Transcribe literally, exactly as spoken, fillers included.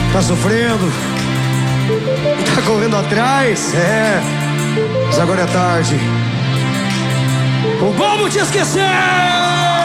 Tá sofrendo, tá correndo atrás, é. Mas agora é tarde. O bobo te esqueceu.